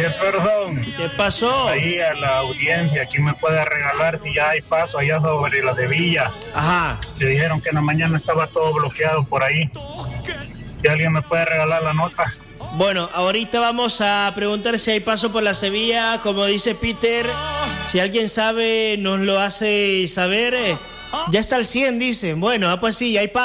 Jefferson. ¿Qué pasó? Ahí a la audiencia, ¿quién me puede regalar si ya hay paso allá sobre la de Villa? Ajá. Que dijeron que en la mañana estaba todo bloqueado por ahí. Si alguien me puede regalar la nota. Bueno, ahorita vamos a preguntar si hay paso por la Sevilla. Como dice Peter, si alguien sabe, nos lo hace saber. Ya está al 100, dicen. Bueno, pues sí, hay paso.